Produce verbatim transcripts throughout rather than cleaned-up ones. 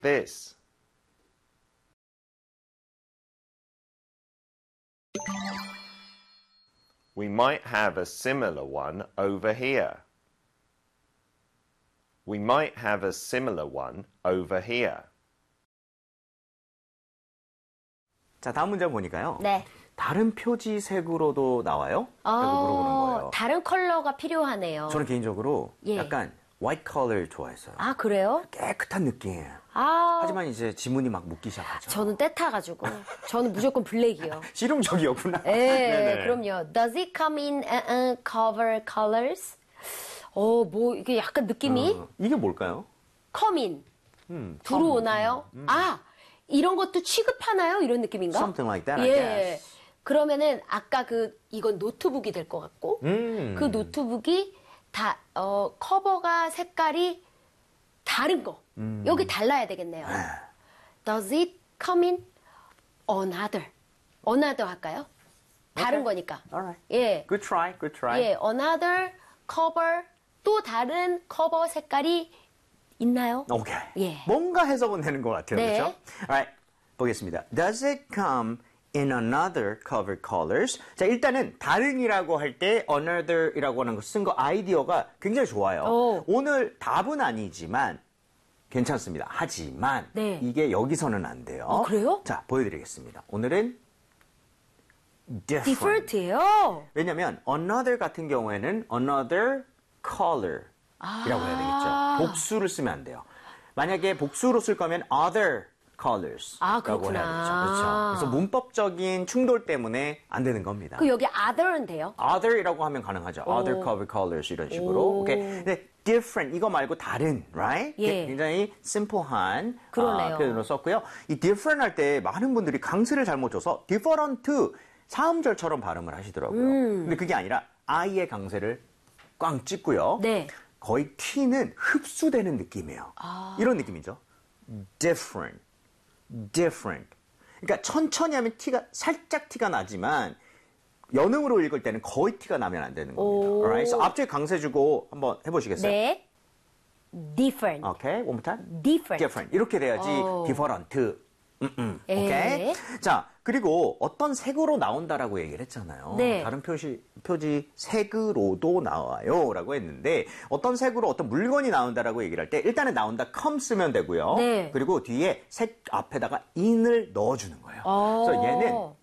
this. We might have a similar one over here. We might have a similar one over here. 자, 다음 문제 보니까요. 네. 다른 표지색으로도 나와요? 라고 물어보는 거예요. 다른 컬러가 필요하네요. 저는 개인적으로 예. 약간 화이트 컬러를 좋아했어요. 아, 그래요? 깨끗한 느낌. 아. 하지만 이제 지문이 막 묻기 시작하죠. 저는 때 타가지고. 저는 무조건 블랙이요. 실용적이었구나. 네, 네네. 그럼요. Does it come in uh, uh, cover colors? 어, 뭐, 이게 약간 느낌이? 어, 이게 뭘까요? come in. 음, 들어오나요? 음, 음. 아, 이런 것도 취급하나요? 이런 느낌인가? Something like that, I 예. guess. 그러면은 아까 그 이건 노트북이 될 것 같고 음. 그 노트북이 다 어, 커버가 색깔이 다른 거. 음. 여기 달라야 되겠네요. Does it come in another? another 할까요? 다른 Okay. 거니까. Alright. 예. Good try, good try. 예, another cover 또 다른 커버 색깔이 있나요? 오케이. 예. 뭔가 해석은 되는 것 같아요. 네. 그렇죠? Alright. 보겠습니다. Does it come in another cover colors? 자, 일단은 다른이라고 할 때 another이라고 하는 거 쓴 거 아이디어가 굉장히 좋아요. 오. 오늘 답은 아니지만 괜찮습니다. 하지만 네. 이게 여기서는 안 돼요. 아, 그래요? 자, 보여드리겠습니다. 오늘은 different. different예요. 왜냐면 another 같은 경우에는 another color 이라고 해야 아. 되겠죠. 복수를 쓰면 안 돼요. 만약에 복수로 쓸 거면 other colors 아, 라고 그렇구나. 해야 되죠. 그렇죠. 그래서 문법적인 충돌 때문에 안 되는 겁니다. 그 여기 other는 돼요? other이라고 하면 가능하죠. 오. other cover colors 이런 식으로. 오. 오케이. 근데 different 이거 말고 다른, right? 예. 굉장히 simple한 그러네요. 아, 표현으로 썼고요. 이 different 할 때 많은 분들이 강세를 잘못 줘서 different 사음절처럼 발음을 하시더라고요. 음. 근데 그게 아니라 I의 강세를 꽝 찍고요. 네. 거의 T는 흡수되는 느낌이에요. 아. 이런 느낌이죠. different, different. 그러니까 천천히 하면 T가 살짝 T가 나지만 연음으로 읽을 때는 거의 T가 나면 안 되는 겁니다. 오. Alright? So 앞쪽에 강세 주고 한번 해보시겠어요? 네. different. Okay, one more time. different. different. 이렇게 돼야지 오. different. 음, 음. 예. 오케이. 자, 그리고 어떤 색으로 나온다라고 얘기를 했잖아요. 네. 다른 표시, 표지 색으로도 나와요. 라고 했는데, 어떤 색으로 어떤 물건이 나온다라고 얘기를 할 때, 일단은 나온다, come 쓰면 되고요. 네. 그리고 뒤에 색 앞에다가 in을 넣어주는 거예요. 어. 그래서 얘는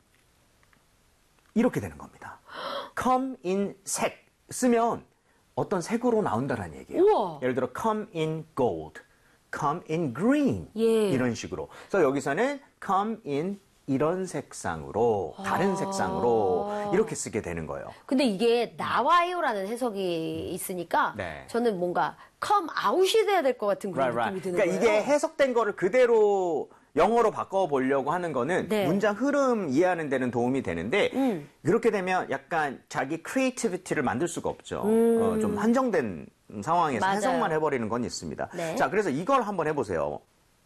이렇게 되는 겁니다. come in 색 쓰면 어떤 색으로 나온다라는 얘기예요. 우와. 예를 들어, come in gold. come in green 예. 이런 식으로. 그래서 여기서는 come in 이런 색상으로 다른 아. 색상으로 이렇게 쓰게 되는 거예요. 근데 이게 나와요라는 해석이 있으니까 네. 저는 뭔가 come out이 돼야 될 것 같은 그런 Right, right. 느낌이 드는 그러니까 거예요. 이게 해석된 거를 그대로 영어로 바꿔보려고 하는 거는 네. 문장 흐름 이해하는 데는 도움이 되는데 음. 그렇게 되면 약간 자기 크리에이티비티를 만들 수가 없죠. 음. 어, 좀 한정된 상황에서 맞아요. 해석만 해버리는 건 있습니다. 네. 자, 그래서 이걸 한번 해보세요.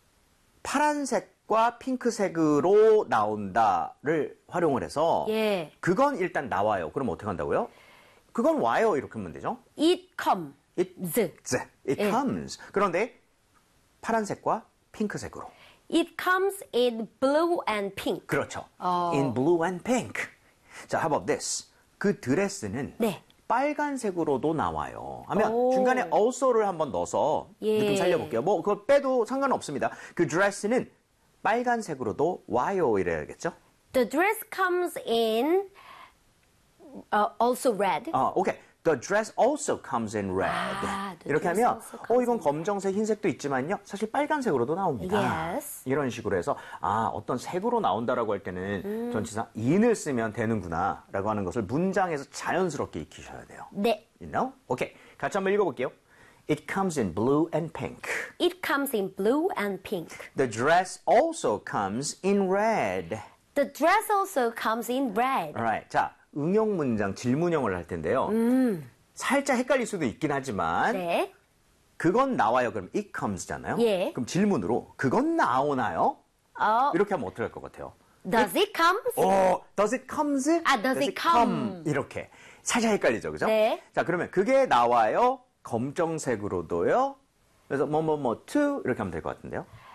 파란색과 핑크색으로 나온다를 활용을 해서 예. 그건 일단 나와요. 그럼 어떻게 한다고요? 그건 와요. 이렇게 하면 되죠. it comes. It, it 예. comes. 그런데 파란색과 핑크색으로. It comes in blue and pink. 그렇죠. 어. In blue and pink. 자, how about this? 그 드레스는 네. 빨간색으로도 나와요. 하면 오. 중간에 also를 한번 넣어서 예. 느낌 살려볼게요. 뭐 그거 빼도 상관없습니다. 그 드레스는 빨간색으로도 와요 이래야겠죠? The dress comes in uh, also red. 아, 오케이. The dress also comes in red. 아, the 이렇게 dress 하면 also 어 comes 이건 in 검정색, 흰색도 있지만요. 사실 빨간색으로도 나옵니다. Yes. 이런 식으로 해서 아 어떤 색으로 나온다라고 할 때는 음. 전치사 in을 쓰면 되는구나라고 하는 것을 문장에서 자연스럽게 익히셔야 돼요. 네. You know? 오케이. 같이 한번 읽어볼게요. It comes in blue and pink. It comes in blue and pink. The dress also comes in red. The dress also comes in red. Alright. 자, 응용 문장, 질문형을 할 텐데요. 음. 살짝 헷갈릴 수도 있긴 하지만 네. 그건 나와요. 그럼 it comes잖아요. 예. 그럼 질문으로 그건 나오나요? 어, 이렇게 하면 어떻게 할 것 같아요? does it come? 어, does it comes? 아, does it come? 이렇게 살짝 헷갈리죠, 그죠? 네. 자, 그러면 그게 나와요. 검정색으로도요. 그래서 뭐 뭐 뭐 to 이렇게 하면 될 것 같은데요.